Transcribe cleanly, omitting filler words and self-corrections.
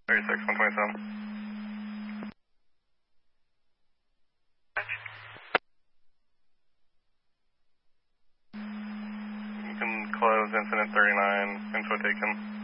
36, 127. You can close incident 39, info taken.